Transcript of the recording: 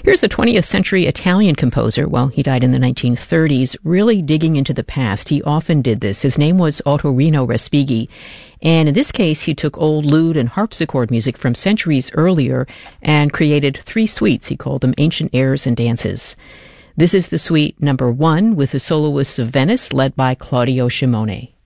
Here's the 20th century Italian composer. Well, he died in the 1930s, really digging into the past. He often did this. His name was Ottorino Respighi. And in this case, he took old lute and harpsichord music from centuries earlier and created 3 suites. He called them Ancient Airs and Dances. This is the suite number 1 with the Soloists of Venice, led by Claudio Scimone.